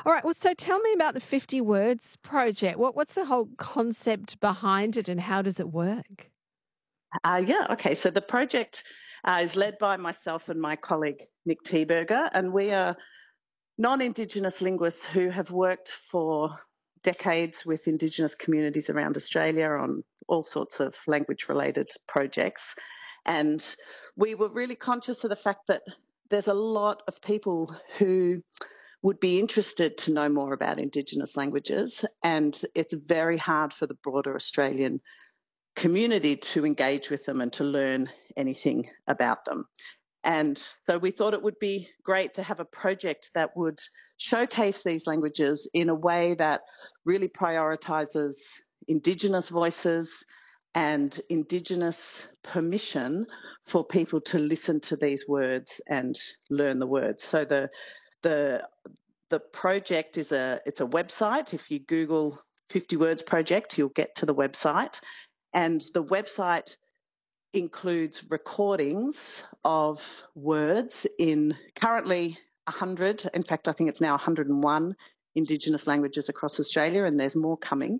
All right. Well, so tell me about the 50 Words project. What's the whole concept behind it and how does it work? Yeah, okay. So the project is led by myself and my colleague Nick Teberger, and we are non-Indigenous linguists who have worked for decades with Indigenous communities around Australia on all sorts of language-related projects. And we were really conscious of the fact that there's a lot of people who would be interested to know more about Indigenous languages, and it's very hard for the broader Australian community to engage with them and to learn anything about them. And so we thought it would be great to have a project that would showcase these languages in a way that really prioritises Indigenous voices and Indigenous permission for people to listen to these words and learn the words. So the project is it's a website. If you Google 50 Words Project, you'll get to the website. And the website includes recordings of words in currently 100, in fact, I think it's now 101 Indigenous languages across Australia, and there's more coming.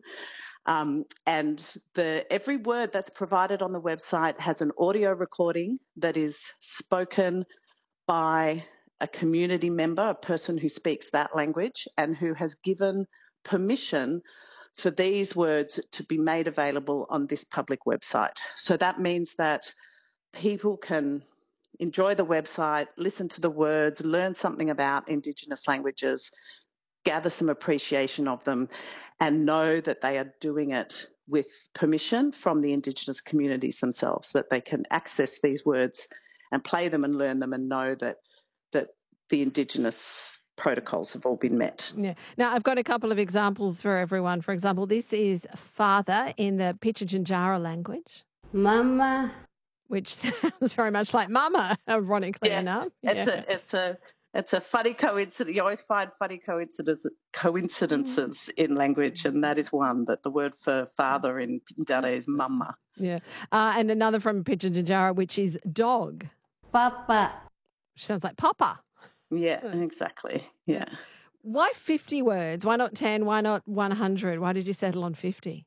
And every word that's provided on the website has an audio recording that is spoken by a community member, a person who speaks that language and who has given permission for these words to be made available on this public website. So that means that people can enjoy the website, listen to the words, learn something about Indigenous languages, gather some appreciation of them, and know that they are doing it with permission from the Indigenous communities themselves, that they can access these words and play them and learn them and know that the Indigenous protocols have all been met. Yeah. Now, I've got a couple of examples for everyone. For example, this is father in the Pitjantjatjara language. Mama. Which sounds very much like mama, ironically enough. It's a funny coincidence. You always find funny coincidences in language, and that is one, that the word for father in Pindara is mama. Yeah. And another from Pitjantjatjara, which is dog. Papa. Which sounds like papa. Yeah, exactly. Yeah. Why 50 words? Why not 10? Why not 100? Why did you settle on 50?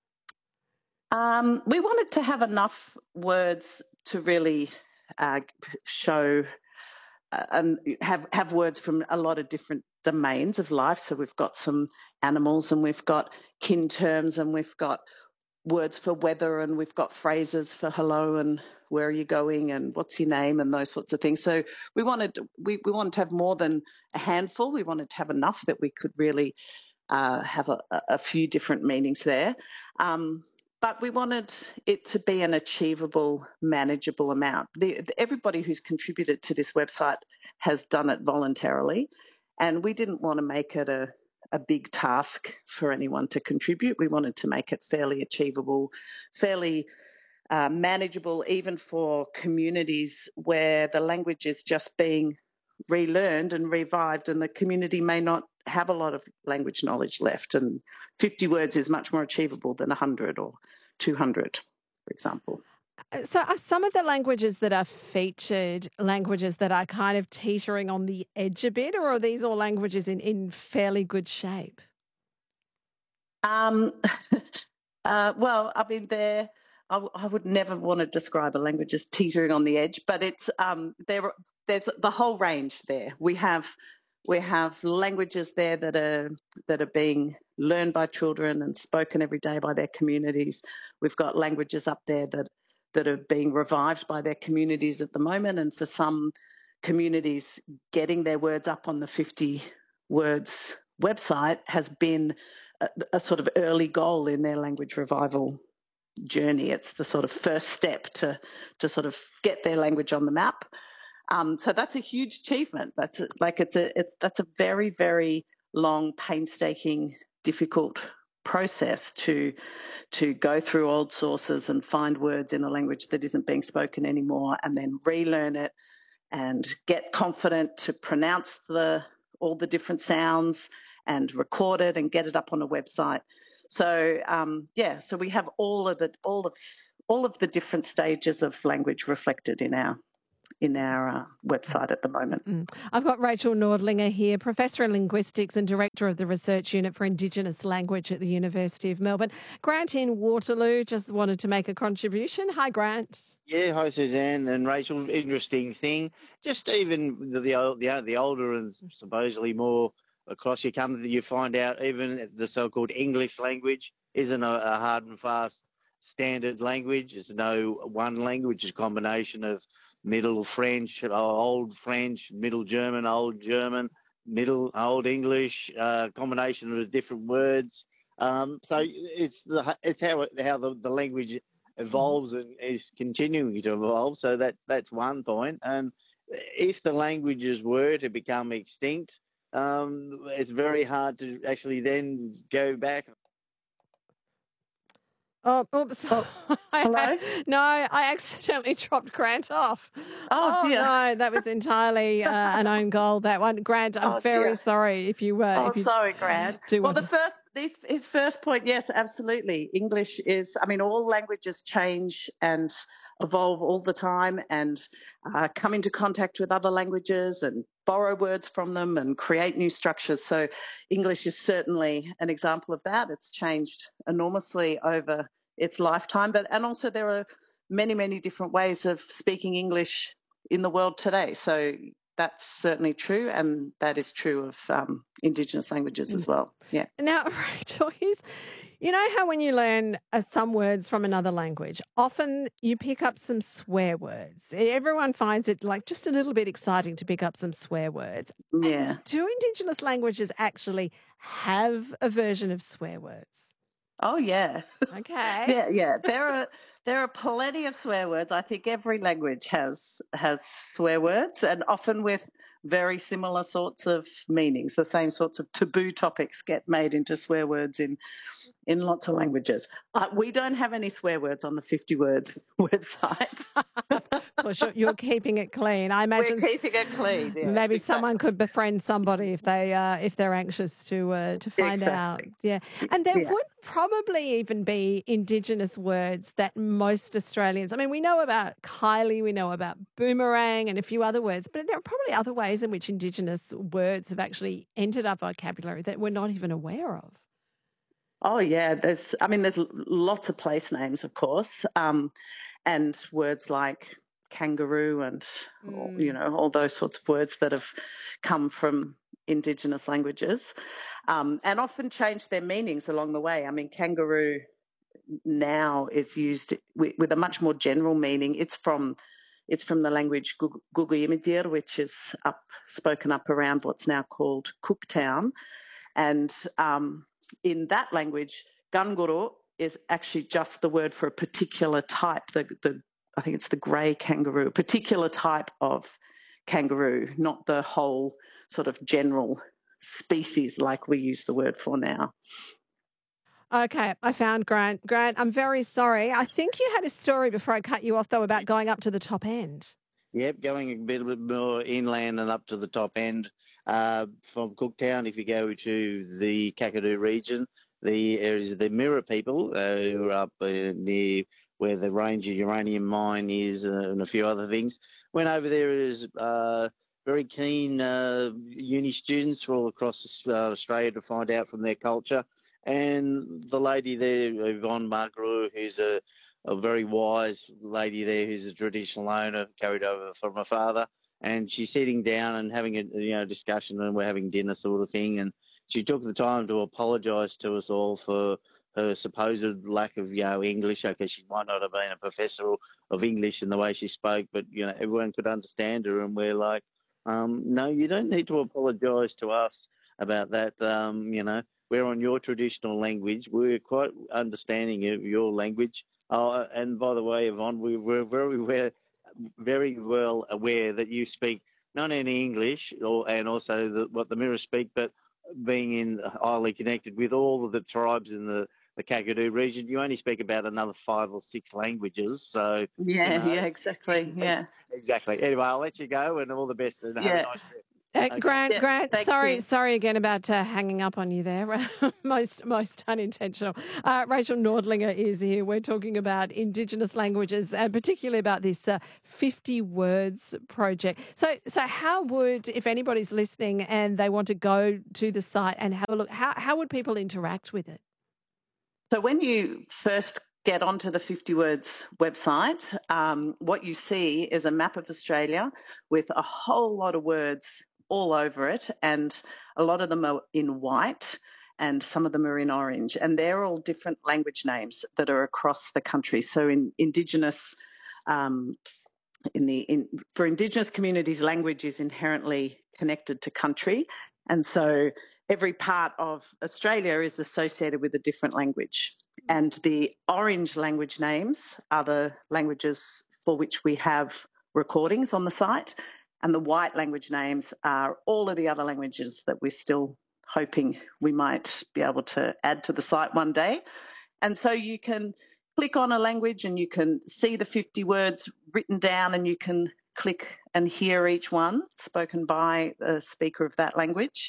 We wanted to have enough words to really show and have words from a lot of different domains of life. So we've got some animals and we've got kin terms and we've got words for weather and we've got phrases for hello and where are you going and what's your name and those sorts of things. So we wanted to have more than a handful. We wanted to have enough that we could really have a few different meanings there. But we wanted it to be an achievable, manageable amount. Everybody who's contributed to this website has done it voluntarily, and we didn't want to make it a big task for anyone to contribute. We wanted to make it fairly achievable, fairly manageable, even for communities where the language is just being relearned and revived and the community may not have a lot of language knowledge left, and 50 words is much more achievable than 100 or 200, for example. So are some of the languages that are featured languages that are kind of teetering on the edge a bit, or are these all languages in fairly good shape? Well, I mean, I would never want to describe a language as teetering on the edge, but it's there's the whole range there. We have languages there that are being learned by children and spoken every day by their communities. We've got languages up there that are being revived by their communities at the moment, and for some communities, getting their words up on the 50 Words website has been a sort of early goal in their language revival journey. It's the sort of first step to sort of get their language on the map. So that's a huge achievement. That's a very, very long, painstaking, difficult process to go through old sources and find words in a language that isn't being spoken anymore, and then relearn it and get confident to pronounce all the different sounds and record it and get it up on a website. So so we have all of the different stages of language reflected in our website at the moment. I've got Rachel Nordlinger here, Professor in Linguistics and Director of the Research Unit for Indigenous Language at the University of Melbourne. Grant in Waterloo just wanted to make a contribution. Hi, Grant. Yeah, hi Suzanne and Rachel. Interesting thing. Just even the older and supposedly more across you come, you find out even the so-called English language isn't a hard and fast standard language. There's no one language. It's a combination of Middle French, Old French, Middle German, Old German, Middle Old English, combination of different words. So it's how the language evolves and is continuing to evolve. So that's one point. And if the languages were to become extinct, it's very hard to actually then go back. Oh, oops. Oh, hello? No, I accidentally dropped Grant off. Oh, dear. No, that was entirely an own goal, that one. Grant, I'm very sorry if you were. Sorry, Grant. Well, his first point, yes, absolutely. English is, all languages change and evolve all the time and come into contact with other languages and borrow words from them and create new structures. So English is certainly an example of that. It's changed enormously over its lifetime, and also there are many, many different ways of speaking English in the world today. So that's certainly true, and that is true of Indigenous languages as well. Yeah. Now, Rachel, you know how when you learn some words from another language, often you pick up some swear words. Everyone finds it like just a little bit exciting to pick up some swear words. Yeah. Do Indigenous languages actually have a version of swear words? Oh, yeah. Okay. Yeah. There are plenty of swear words. I think every language has swear words, and often with very similar sorts of meanings. The same sorts of taboo topics get made into swear words in lots of languages. We don't have any swear words on the 50 Words website. Well, sure, you're keeping it clean. I imagine we're keeping it clean. Yes, maybe someone could befriend somebody if they're anxious to find out. Yeah, and there would probably even be Indigenous words that most Australians. We know about Kylie, we know about boomerang, and a few other words, but there are probably other ways in which Indigenous words have actually entered our vocabulary that we're not even aware of. Oh, yeah. There's lots of place names, of course, and words like kangaroo and, all those sorts of words that have come from Indigenous languages and often changed their meanings along the way. Kangaroo now is used with a much more general meaning. It's from the language Guguyimidir, which is spoken up around what's now called Cooktown. And in that language, ganguru is actually just the word for a particular type, I think it's the grey kangaroo, a particular type of kangaroo, not the whole sort of general species like we use the word for now. Okay, I found Grant. Grant, I'm very sorry. I think you had a story before I cut you off, though, about going up to the top end. Yep, going a bit more inland and up to the top end. From Cooktown, if you go to the Kakadu region, the Mirror people who are up near where the Ranger uranium mine is and a few other things. Went over there as very keen uni students all across Australia to find out from their culture. And the lady there, Yvonne Margaru, who's a very wise lady there, who's a traditional owner, carried over from her father. And she's sitting down and having a discussion, and we're having dinner sort of thing. And she took the time to apologise to us all for her supposed lack of English. Okay, she might not have been a professor of English in the way she spoke, but everyone could understand her. And we're like, no, you don't need to apologise to us about that. We're on your traditional language. We're quite understanding of your language. And by the way, Yvonne, we're very well aware that you speak not only English and also what the Mirror speak, but being highly connected with all of the tribes in the Kakadu region, you only speak about another 5 or 6 languages. So yeah, exactly. Yeah, exactly. Anyway, I'll let you go, and all the best. And have a nice trip. Okay. Grant, you. sorry again about hanging up on you there. most unintentional. Rachel Nordlinger is here. We're talking about Indigenous languages and particularly about this 50 Words project. So how would, if anybody's listening and they want to go to the site and have a look, how would people interact with it? So when you first get onto the 50 Words website, what you see is a map of Australia with a whole lot of words all over it, and a lot of them are in white and some of them are in orange, and they're all different language names that are across the country. So in Indigenous, for Indigenous communities, language is inherently connected to country, and so every part of Australia is associated with a different language. And the orange language names are the languages for which we have recordings on the site, and the white language names are all of the other languages that we're still hoping we might be able to add to the site one day. And so you can click on a language and you can see the 50 words written down, and you can click and hear each one spoken by the speaker of that language.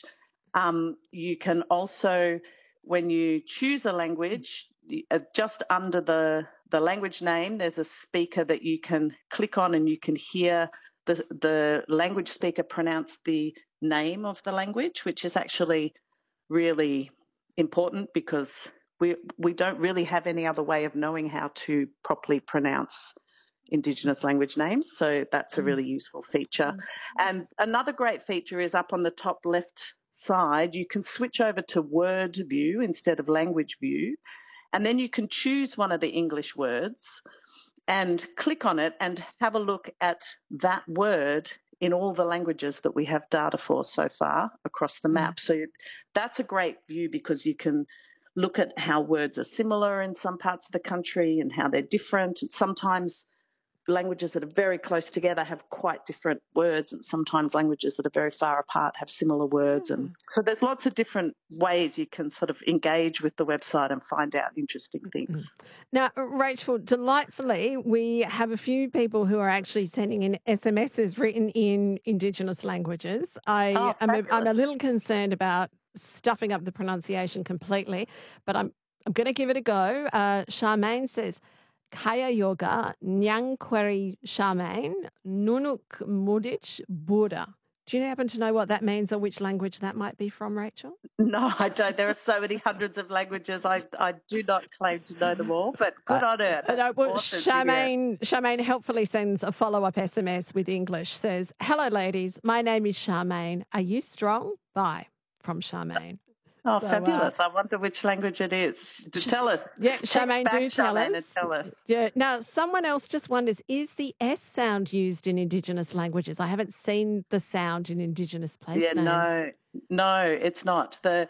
You can also, when you choose a language, just under the language name, there's a speaker that you can click on, and you can hear the language speaker pronounce the name of the language, which is actually really important because we don't really have any other way of knowing how to properly pronounce Indigenous language names. So that's a really useful feature. And another great feature is up on the top left side, you can switch over to word view instead of language view. And then you can choose one of the English words and click on it and have a look at that word in all the languages that we have data for so far across the map. So that's a great view because you can look at how words are similar in some parts of the country and how they're different. And sometimes languages that are very close together have quite different words, and sometimes languages that are very far apart have similar words. And so there's lots of different ways you can sort of engage with the website and find out interesting things. Now, Rachel, delightfully, we have a few people who are actually sending in SMSs written in Indigenous languages. I'm a little concerned about stuffing up the pronunciation completely, but I'm going to give it a go. Charmaine says, Kaya Yoga, Nyangkweri Charmaine, Nunuk Mudich Buddha. Do you happen to know what that means or which language that might be from, Rachel? No, I don't. There are so many hundreds of languages. I do not claim to know them all, but good on her. Charmaine helpfully sends a follow-up SMS with English, says, hello, ladies. My name is Charmaine. Are you strong? Bye, from Charmaine. Oh, so, fabulous. I wonder which language it is. Tell us. Yeah, Charmaine, do tell us. And tell us. Yeah. Now, someone else just wonders, is the S sound used in Indigenous languages? I haven't seen the sound in Indigenous place names. No, it's not. A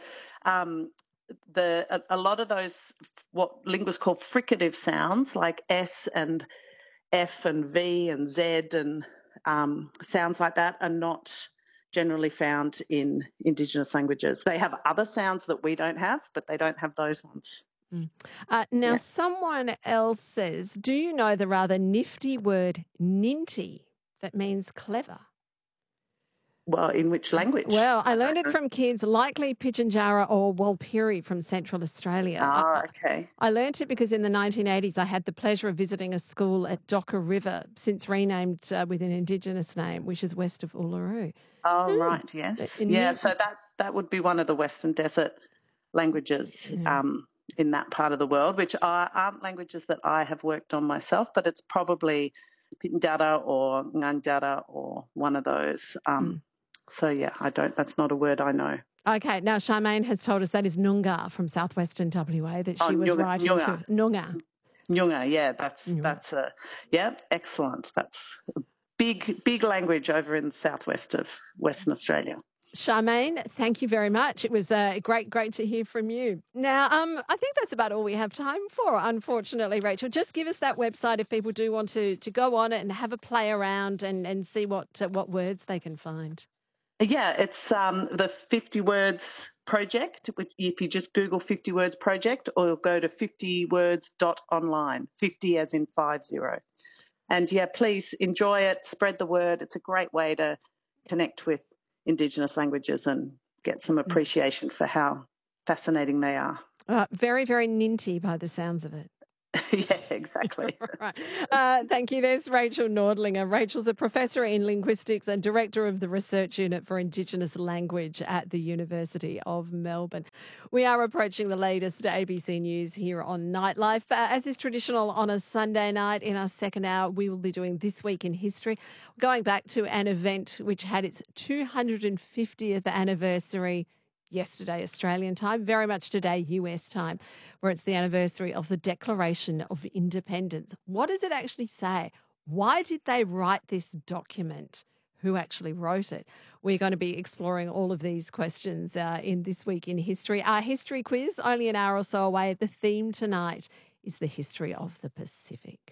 lot of those, what linguists call fricative sounds, like S and F and V and Z and sounds like that, are not generally found in Indigenous languages. They have other sounds that we don't have, but they don't have those ones. Now, someone else says, do you know the rather nifty word ninty that means clever? Well, in which language? Well, I learned it from kids, likely Pitjantjatjara or Walpiri from Central Australia. Oh, okay. I learned it because in the 1980s I had the pleasure of visiting a school at Docker River, since renamed with an Indigenous name, which is west of Uluru. Oh, right, yes. So that would be one of the Western Desert languages in that part of the world, which aren't languages that I have worked on myself, but it's probably Pitjantjatjara or Nganjara or one of those. So, yeah, that's not a word I know. Okay, now Charmaine has told us that is Noongar from southwestern WA that she was writing to. Noongar. Noongar, yeah, that's excellent. That's a big language over in the southwest of Western Australia. Charmaine, thank you very much. It was great to hear from you. Now, I think that's about all we have time for, unfortunately, Rachel. Just give us that website if people do want to go on it and have a play around and see what words they can find. Yeah, it's the 50 Words Project, which if you just Google 50 Words Project or go to 50words.online, 50 as in 50. And, yeah, please enjoy it, spread the word. It's a great way to connect with Indigenous languages and get some appreciation for how fascinating they are. Very, very ninty by the sounds of it. Yeah, exactly. Right. Thank you. There's Rachel Nordlinger. Rachel's a professor in linguistics and director of the Research Unit for Indigenous Language at the University of Melbourne. We are approaching the latest ABC News here on Nightlife. As is traditional on a Sunday night, in our second hour, we will be doing This Week in History, going back to an event which had its 250th anniversary yesterday, Australian time, very much today, US time, where it's the anniversary of the Declaration of Independence. What does it actually say? Why did they write this document? Who actually wrote it? We're going to be exploring all of these questions in This Week in History. Our history quiz, only an hour or so away. The theme tonight is the history of the Pacific.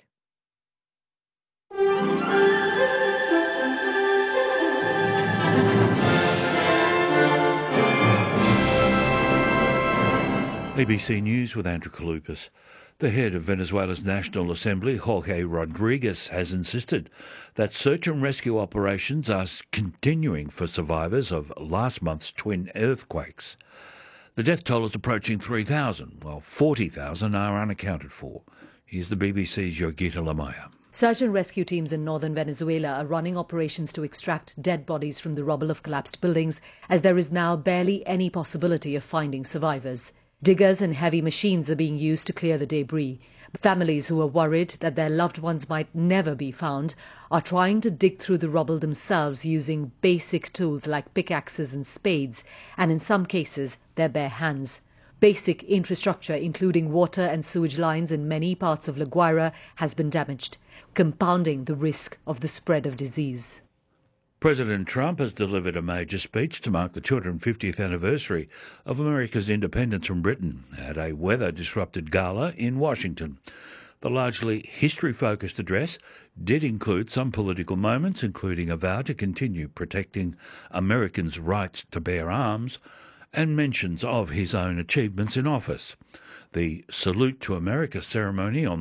ABC News with Andrew Kalupas. The head of Venezuela's National Assembly, Jorge Rodriguez, has insisted that search and rescue operations are continuing for survivors of last month's twin earthquakes. The death toll is approaching 3,000, while 40,000 are unaccounted for. Here's the BBC's Yogita Lamaya. Search and rescue teams in northern Venezuela are running operations to extract dead bodies from the rubble of collapsed buildings, as there is now barely any possibility of finding survivors. Diggers and heavy machines are being used to clear the debris. Families who are worried that their loved ones might never be found are trying to dig through the rubble themselves using basic tools like pickaxes and spades, and in some cases, their bare hands. Basic infrastructure, including water and sewage lines in many parts of La Guaira, has been damaged, compounding the risk of the spread of disease. President Trump has delivered a major speech to mark the 250th anniversary of America's independence from Britain at a weather-disrupted gala in Washington. The largely history-focused address did include some political moments, including a vow to continue protecting Americans' rights to bear arms and mentions of his own achievements in office. The Salute to America ceremony on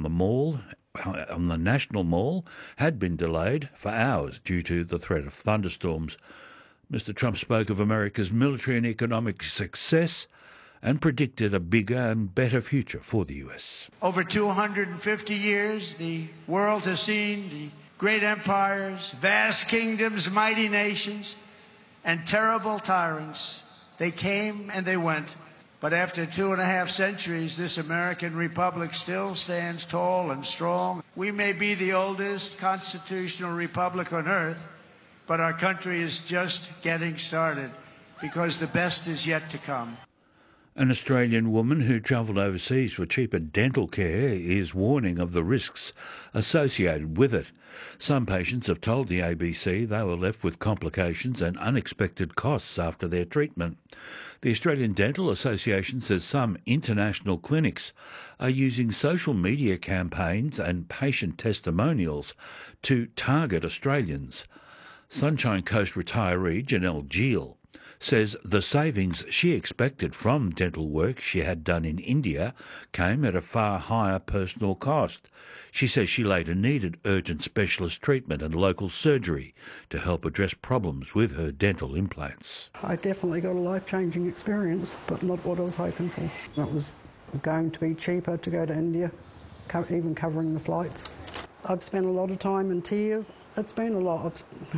the National Mall had been delayed for hours due to the threat of thunderstorms. Mr. Trump spoke of America's military and economic success and predicted a bigger and better future for the US. Over 250 years, the world has seen the great empires, vast kingdoms, mighty nations, and terrible tyrants. They came and they went. But after 2.5 centuries, this American republic still stands tall and strong. We may be the oldest constitutional republic on earth, but our country is just getting started because the best is yet to come. An Australian woman who travelled overseas for cheaper dental care is warning of the risks associated with it. Some patients have told the ABC they were left with complications and unexpected costs after their treatment. The Australian Dental Association says some international clinics are using social media campaigns and patient testimonials to target Australians. Sunshine Coast retiree Janelle Giel says the savings she expected from dental work she had done in India came at a far higher personal cost. She says she later needed urgent specialist treatment and local surgery to help address problems with her dental implants. I definitely got a life-changing experience, but not what I was hoping for. It was going to be cheaper to go to India, even covering the flights. I've spent a lot of time in tears. It's been a lot.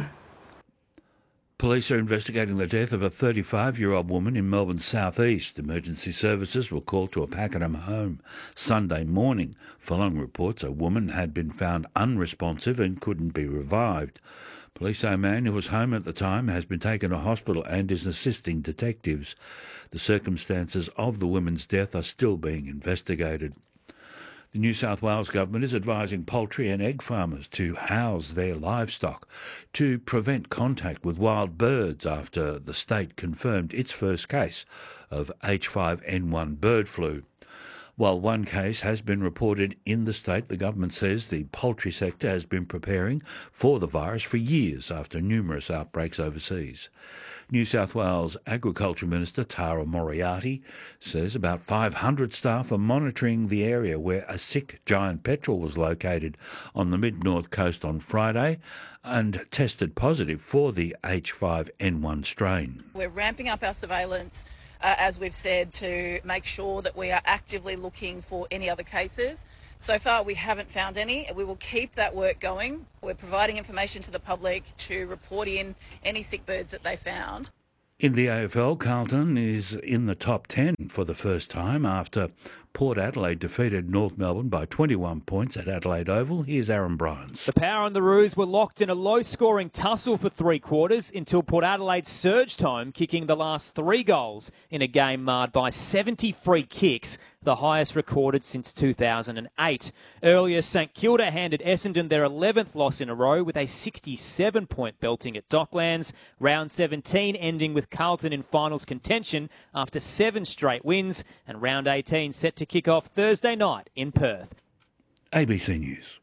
Police are investigating the death of a 35-year-old woman in Melbourne's southeast. Emergency services were called to a Pakenham home Sunday morning. Following reports, a woman had been found unresponsive and couldn't be revived. Police say a man who was home at the time has been taken to hospital and is assisting detectives. The circumstances of the woman's death are still being investigated. The New South Wales government is advising poultry and egg farmers to house their livestock to prevent contact with wild birds after the state confirmed its first case of H5N1 bird flu. While one case has been reported in the state, the government says the poultry sector has been preparing for the virus for years after numerous outbreaks overseas. New South Wales Agriculture Minister Tara Moriarty says about 500 staff are monitoring the area where a sick giant petrel was located on the mid-north coast on Friday and tested positive for the H5N1 strain. We're ramping up our surveillance, as we've said, to make sure that we are actively looking for any other cases. So far, we haven't found any. We will keep that work going. We're providing information to the public to report in any sick birds that they found. In the AFL, Carlton is in the top 10 for the first time after Port Adelaide defeated North Melbourne by 21 points at Adelaide Oval. Here's Aaron Bryans. The Power and the Roos were locked in a low-scoring tussle for 3 quarters until Port Adelaide surged home, kicking the last 3 goals in a game marred by 70 free kicks, the highest recorded since 2008. Earlier, St Kilda handed Essendon their 11th loss in a row with a 67-point belting at Docklands. Round 17 ending with Carlton in finals contention after 7 straight wins, and round 18 set to kick off Thursday night in Perth. ABC News.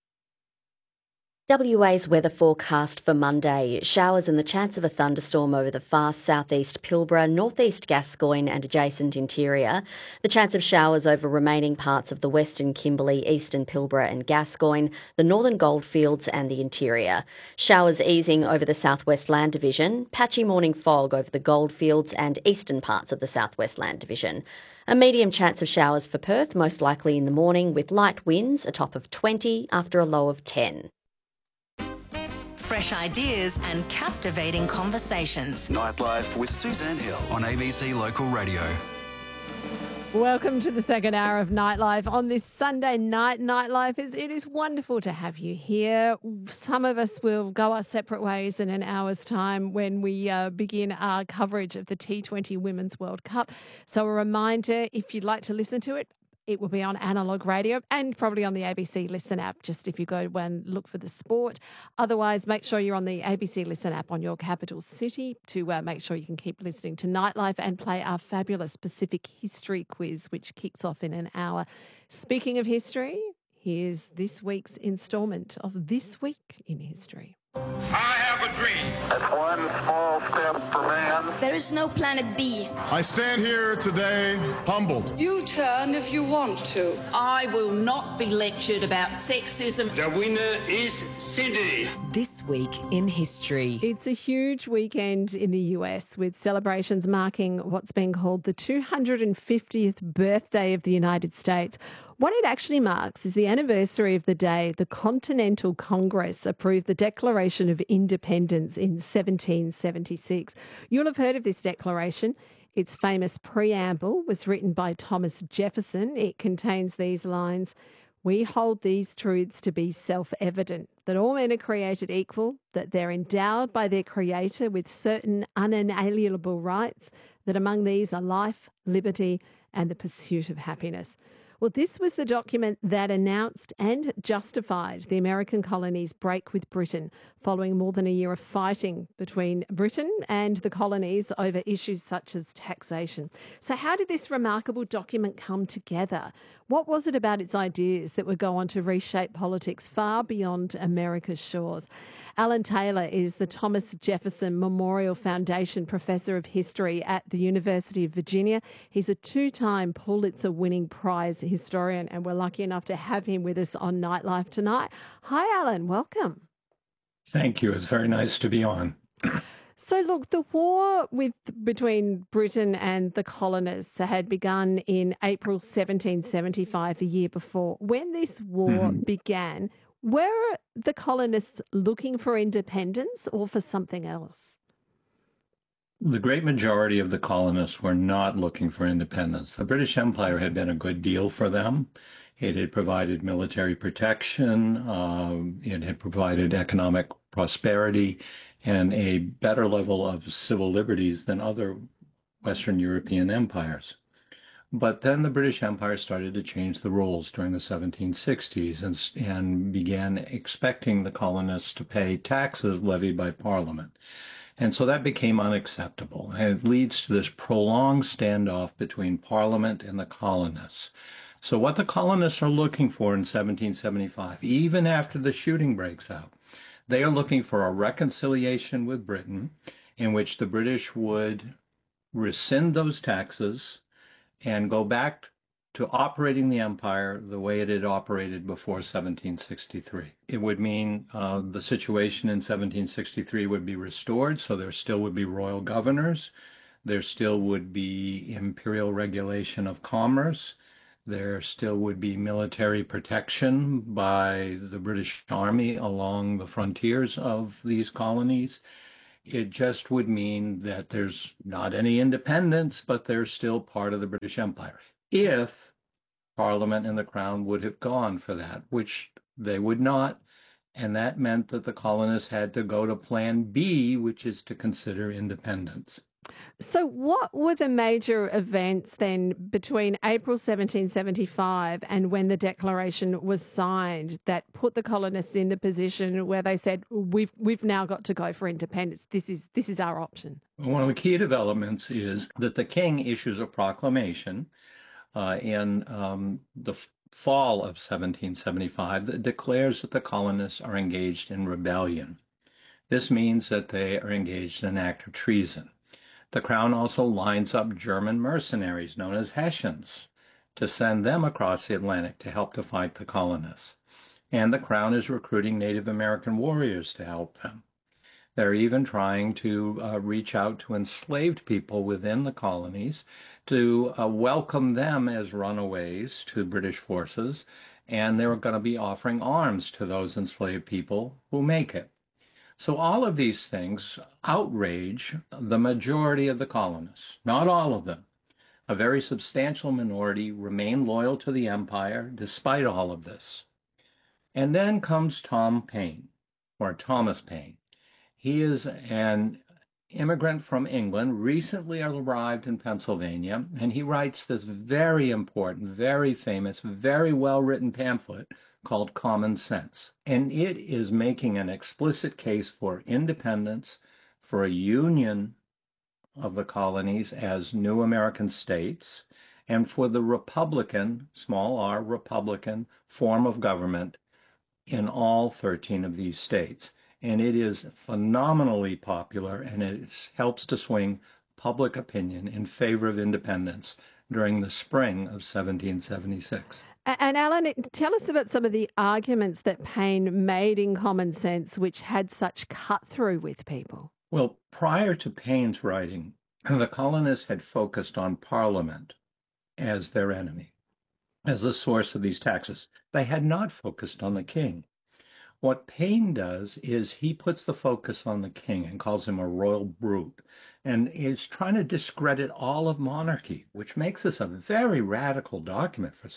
WA's weather forecast for Monday. Showers and the chance of a thunderstorm over the far southeast Pilbara, northeast Gascoyne and adjacent interior. The chance of showers over remaining parts of the western Kimberley, eastern Pilbara and Gascoyne, the northern Goldfields and the interior. Showers easing over the southwest Land Division. Patchy morning fog over the Goldfields and eastern parts of the southwest Land Division. A medium chance of showers for Perth, most likely in the morning, with light winds, a top of 20 after a low of 10. Fresh ideas and captivating conversations. Nightlife with Suzanne Hill on ABC Local Radio. Welcome to the second hour of Nightlife on this Sunday night. Nightlife it is wonderful to have you here. Some of us will go our separate ways in an hour's time when we begin our coverage of the T20 Women's World Cup. So a reminder, if you'd like to listen to it, it will be on Analog Radio and probably on the ABC Listen app, just if you go and look for the sport. Otherwise, make sure you're on the ABC Listen app on your capital city to make sure you can keep listening to Nightlife and play our fabulous Pacific History quiz, which kicks off in an hour. Speaking of history, here's this week's instalment of This Week in History. I have a dream. That's one small step for man. There is no planet B. I stand here today humbled. You turn if you want to. I will not be lectured about sexism. The winner is Sydney. This Week in History. It's a huge weekend in the US with celebrations marking what's been called the 250th birthday of the United States. What it actually marks is the anniversary of the day the Continental Congress approved the Declaration of Independence in 1776. You'll have heard of this declaration. Its famous preamble was written by Thomas Jefferson. It contains these lines: "We hold these truths to be self-evident, that all men are created equal, that they're endowed by their Creator with certain unalienable rights, that among these are life, liberty, and the pursuit of happiness." Well, this was the document that announced and justified the American colonies' break with Britain following more than a year of fighting between Britain and the colonies over issues such as taxation. So how did this remarkable document come together? What was it about its ideas that would go on to reshape politics far beyond America's shores? Alan Taylor is the Thomas Jefferson Memorial Foundation Professor of History at the University of Virginia. He's a 2-time Pulitzer-winning prize historian, and we're lucky enough to have him with us on Nightlife tonight. Hi, Alan. Welcome. Thank you. It's very nice to be on. So, look, the war between Britain and the colonists had begun in April 1775, the year before. When this war began, were the colonists looking for independence or for something else? The great majority of the colonists were not looking for independence. The British Empire had been a good deal for them. It had provided military protection, it had provided economic prosperity, and a better level of civil liberties than other Western European empires. But then the British Empire started to change the rules during the 1760s and began expecting the colonists to pay taxes levied by Parliament. And so that became unacceptable. And it leads to this prolonged standoff between Parliament and the colonists. So what the colonists are looking for in 1775, even after the shooting breaks out, they are looking for a reconciliation with Britain in which the British would rescind those taxes and go back to operating the empire the way it had operated before 1763. It would mean the situation in 1763 would be restored, so there still would be royal governors, there still would be imperial regulation of commerce, there still would be military protection by the British Army along the frontiers of these colonies. It just would mean that there's not any independence, but they're still part of the British Empire. If Parliament and the Crown would have gone for that, which they would not, and that meant that the colonists had to go to Plan B, which is to consider independence. So what were the major events then between April 1775 and when the Declaration was signed that put the colonists in the position where they said, we've now got to go for independence. This is our option? One of the key developments is that the king issues a proclamation in the fall of 1775 that declares that the colonists are engaged in rebellion. This means that they are engaged in an act of treason. The Crown also lines up German mercenaries known as Hessians to send them across the Atlantic to help to fight the colonists. And the Crown is recruiting Native American warriors to help them. They're even trying to reach out to enslaved people within the colonies to welcome them as runaways to British forces, and they're going to be offering arms to those enslaved people who make it. So all of these things outrage the majority of the colonists, not all of them. A very substantial minority remain loyal to the empire despite all of this. And then comes Tom Paine, or Thomas Paine. He is an immigrant from England, recently arrived in Pennsylvania, and he writes this very important, very famous, very well-written pamphlet called Common Sense. And it is making an explicit case for independence, for a union of the colonies as new American states, and for the Republican, small r, Republican form of government in all 13 of these states. And it is phenomenally popular, and it helps to swing public opinion in favor of independence during the spring of 1776. And Alan, tell us about some of the arguments that Paine made in Common Sense, which had such cut-through with people. Well, prior to Paine's writing, the colonists had focused on Parliament as their enemy, as the source of these taxes. They had not focused on the king. What Paine does is he puts the focus on the king and calls him a royal brute, and is trying to discredit all of monarchy, which makes this a very radical document for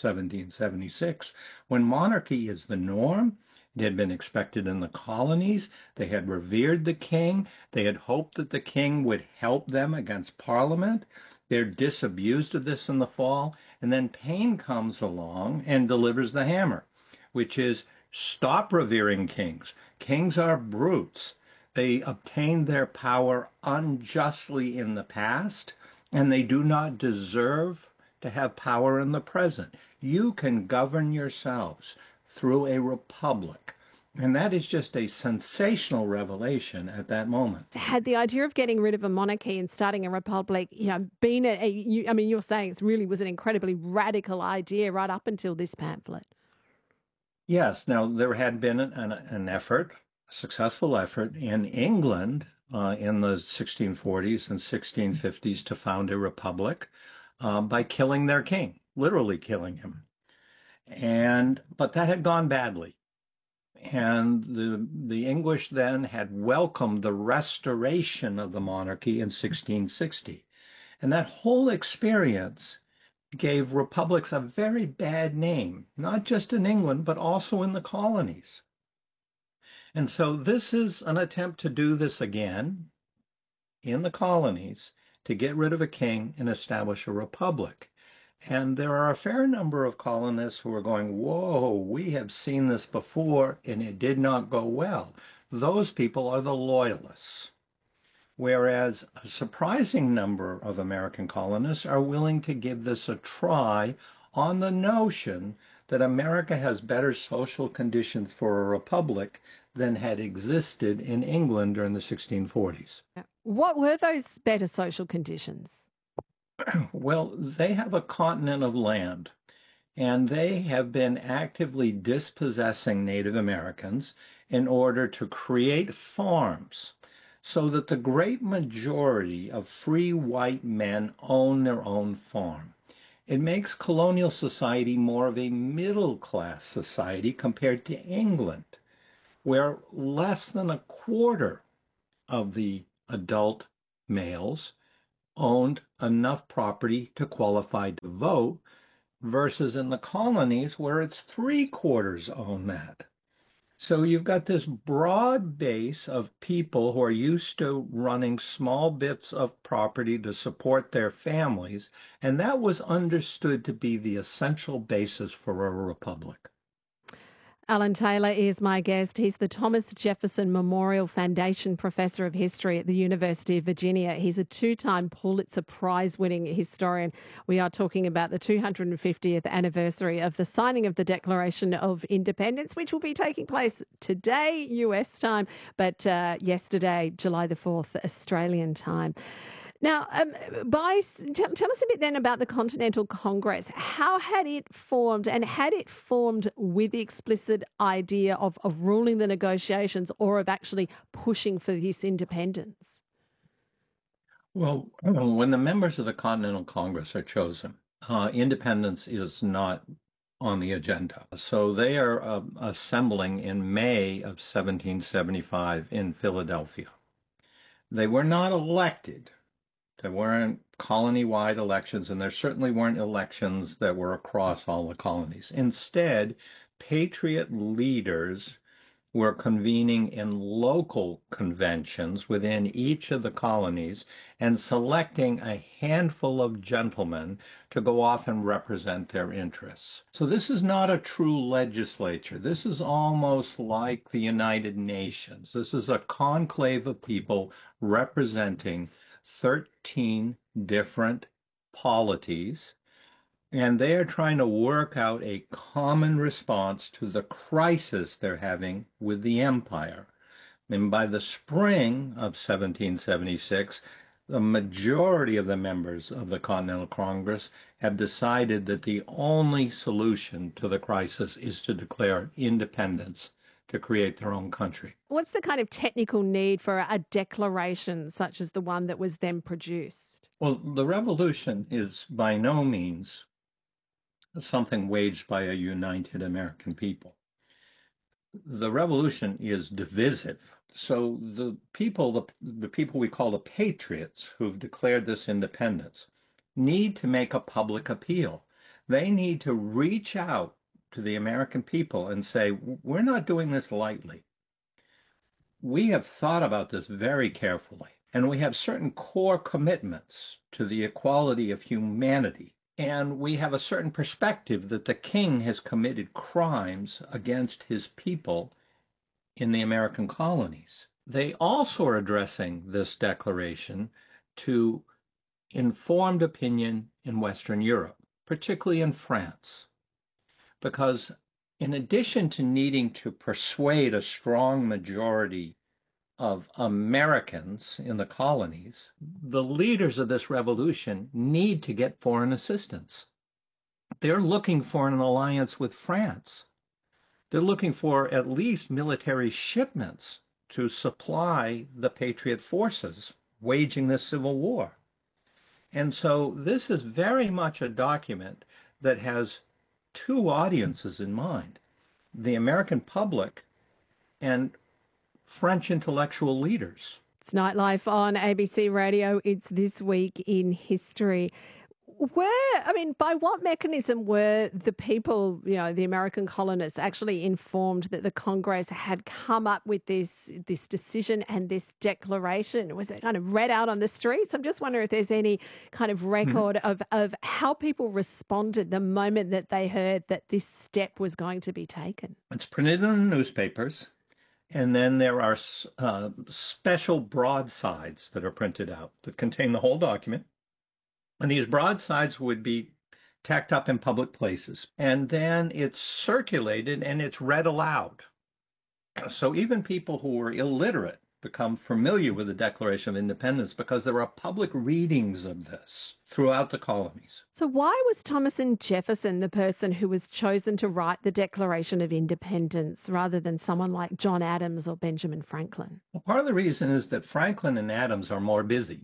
1776, when monarchy is the norm. It had been expected in the colonies. They had revered the king. They had hoped that the king would help them against Parliament. They're disabused of this in the fall, and then Paine comes along and delivers the hammer, which is, stop revering kings. Kings are brutes. They obtained their power unjustly in the past, and they do not deserve to have power in the present. You can govern yourselves through a republic. And that is just a sensational revelation at that moment. Had the idea of getting rid of a monarchy and starting a republic, been you're saying it really was an incredibly radical idea right up until this pamphlet. Yes. Now, there had been an effort, a successful effort in England in the 1640s and 1650s to found a republic by killing their king, literally killing him. But that had gone badly. And the English then had welcomed the restoration of the monarchy in 1660. And that whole experience gave republics a very bad name, not just in England, but also in the colonies. And so this is an attempt to do this again in the colonies, to get rid of a king and establish a republic. And there are a fair number of colonists who are going, whoa, we have seen this before and it did not go well. Those people are the loyalists. whereas a surprising number of American colonists are willing to give this a try on the notion that America has better social conditions for a republic than had existed in England during the 1640s. What were those better social conditions? Well, they have a continent of land, and they have been actively dispossessing Native Americans in order to create farms so that the great majority of free white men own their own farm. It makes colonial society more of a middle-class society compared to England, where less than a quarter of the adult males owned enough property to qualify to vote, versus in the colonies where it's 3/4 own that. So you've got this broad base of people who are used to running small bits of property to support their families, and that was understood to be the essential basis for a republic. Alan Taylor is my guest. He's the Thomas Jefferson Memorial Foundation Professor of History at the University of Virginia. He's a two-time Pulitzer Prize-winning historian. We are talking about the 250th anniversary of the signing of the Declaration of Independence, which will be taking place today, US time, but yesterday, July the 4th, Australian time. Now, tell us a bit then about the Continental Congress. How had it formed, and had it formed with the explicit idea of ruling the negotiations or of actually pushing for this independence? Well, when the members of the Continental Congress are chosen, independence is not on the agenda. So they are assembling in May of 1775 in Philadelphia. They were not elected. There weren't colony-wide elections, and there certainly weren't elections that were across all the colonies. Instead, patriot leaders were convening in local conventions within each of the colonies and selecting a handful of gentlemen to go off and represent their interests. So this is not a true legislature. This is almost like the United Nations. This is a conclave of people representing 13 different polities, and they are trying to work out a common response to the crisis they're having with the empire. And by the spring of 1776, the majority of the members of the Continental Congress have decided that the only solution to the crisis is to declare independence, to create their own country. What's the kind of technical need for a declaration such as the one that was then produced? Well, the revolution is by no means something waged by a united American people. The revolution is divisive. So the people we call the patriots who've declared this independence need to make a public appeal. They need to reach out to the American people and say, we're not doing this lightly. We have thought about this very carefully, and we have certain core commitments to the equality of humanity, and we have a certain perspective that the king has committed crimes against his people in the American colonies. They also are addressing this declaration to informed opinion in Western Europe, particularly in France. Because in addition to needing to persuade a strong majority of Americans in the colonies, the leaders of this revolution need to get foreign assistance. They're looking for an alliance with France. They're looking for at least military shipments to supply the patriot forces waging this civil war. And so this is very much a document that has two audiences in mind: the American public and French intellectual leaders. It's Nightlife on ABC Radio. It's This Week in History. By what mechanism were the people, the American colonists, actually informed that the Congress had come up with this decision and this declaration? Was it kind of read out on the streets? I'm just wondering if there's any kind of record of how people responded the moment that they heard that this step was going to be taken. It's printed in the newspapers, And then there are special broadsides that are printed out that contain the whole document. And these broadsides would be tacked up in public places. And then it's circulated and it's read aloud. So even people who were illiterate become familiar with the Declaration of Independence because there are public readings of this throughout the colonies. So why was Thomas and Jefferson the person who was chosen to write the Declaration of Independence rather than someone like John Adams or Benjamin Franklin? Well, part of the reason is that Franklin and Adams are more busy.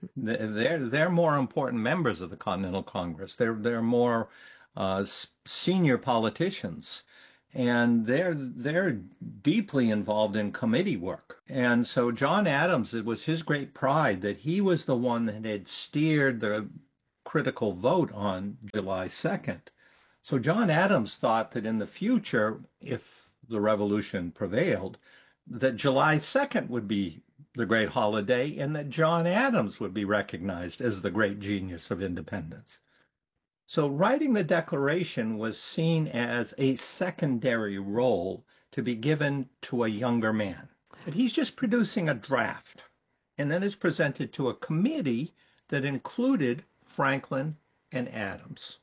They're more important members of the Continental Congress. They're more senior politicians. And they're deeply involved in committee work. And so John Adams, it was his great pride that he was the one that had steered the critical vote on July 2nd. So John Adams thought that in the future, if the revolution prevailed, that July 2nd would be the great holiday and that John Adams would be recognized as the great genius of independence. So writing the Declaration was seen as a secondary role to be given to a younger man. But he's just producing a draft, and then it's presented to a committee that included Franklin and Adams.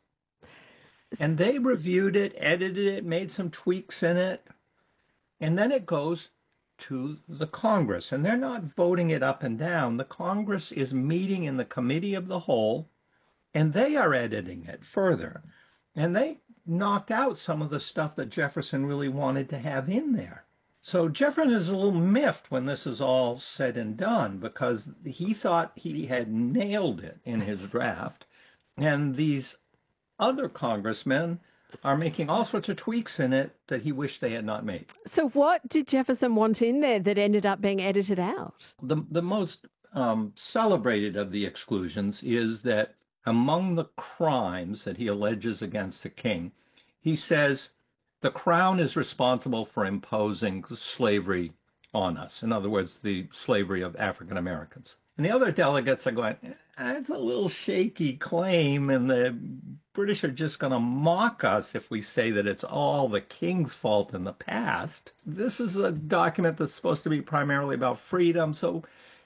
And they reviewed it, edited it, made some tweaks in it, and then it goes to the Congress. And they're not voting it up and down. The Congress is meeting in the Committee of the Whole, and they are editing it further. And they knocked out some of the stuff that Jefferson really wanted to have in there. So Jefferson is a little miffed when this is all said and done because he thought he had nailed it in his draft. And these other congressmen are making all sorts of tweaks in it that he wished they had not made. So what did Jefferson want in there that ended up being edited out? The most celebrated of the exclusions is that among the crimes that he alleges against the king, he says the crown is responsible for imposing slavery on us. In other words, the slavery of African Americans. And the other delegates are going, that's a little shaky claim, and the British are just going to mock us if we say that it's all the king's fault in the past. This is a document that's supposed to be primarily about freedom, so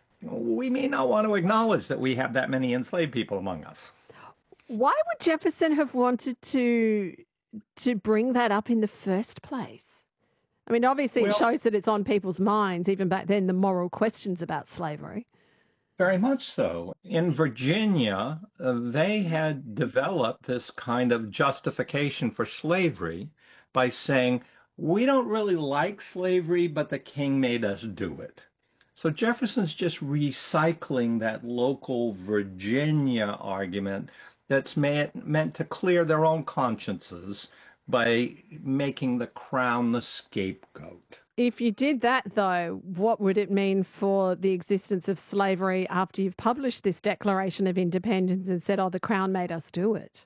we may not want to acknowledge that we have that many enslaved people among us. Why would Jefferson have wanted to bring that up in the first place? I mean, obviously it shows that it's on people's minds, even back then, the moral questions about slavery. Very much so. In Virginia, they had developed this kind of justification for slavery by saying, we don't really like slavery, but the king made us do it. So Jefferson's just recycling that local Virginia argument that's meant to clear their own consciences by making the crown the scapegoat. If you did that, though, what would it mean for the existence of slavery after you've published this Declaration of Independence and said, oh, the crown made us do it?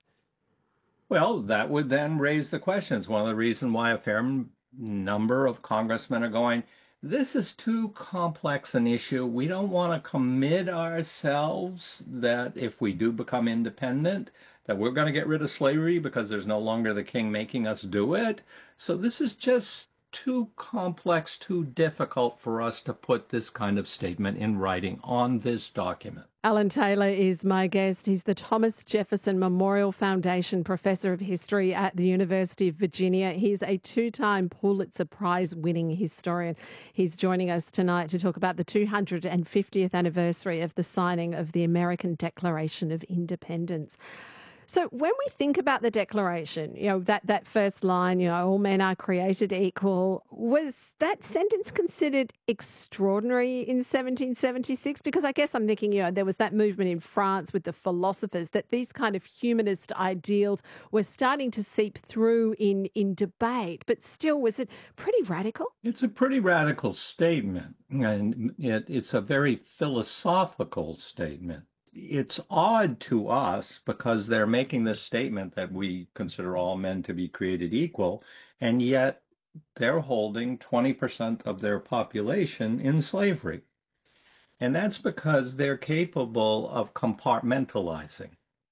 Well, that would then raise the questions. One of the reasons why a fair number of congressmen are going, this is too complex an issue. We don't want to commit ourselves that if we do become independent, that we're going to get rid of slavery because there's no longer the king making us do it. So this is just too complex, too difficult for us to put this kind of statement in writing on this document. Alan Taylor is my guest. He's the Thomas Jefferson Memorial Foundation Professor of History at the University of Virginia. He's a two-time Pulitzer Prize-winning historian. He's joining us tonight to talk about the 250th anniversary of the signing of the American Declaration of Independence. So when we think about the Declaration, that first line, all men are created equal, was that sentence considered extraordinary in 1776? Because I guess I'm thinking, there was that movement in France with the philosophers that these kind of humanist ideals were starting to seep through in debate. But still, was it pretty radical? It's a pretty radical statement, and it's a very philosophical statement. It's odd to us because they're making this statement that we consider all men to be created equal, and yet they're holding 20% of their population in slavery. And that's because they're capable of compartmentalizing.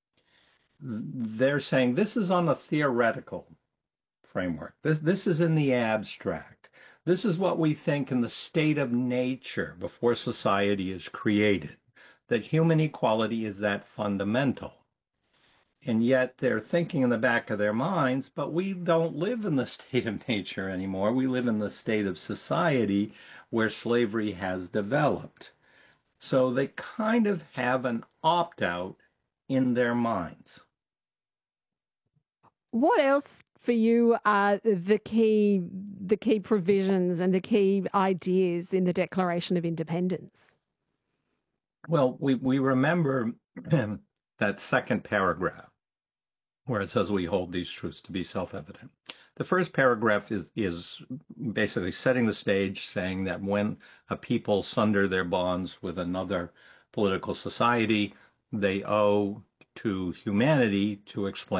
They're saying this is on a theoretical framework. This is in the abstract. This is what we think in the state of nature before society is created, that human equality is that fundamental. And yet they're thinking in the back of their minds, but we don't live in the state of nature anymore. We live in the state of society where slavery has developed. So they kind of have an opt-out in their minds. What else for you are the key provisions and the key ideas in the Declaration of Independence? Well, we remember that second paragraph where it says we hold these truths to be self-evident. The first paragraph is basically setting the stage, saying that when a people sunder their bonds with another political society, they owe to humanity to explain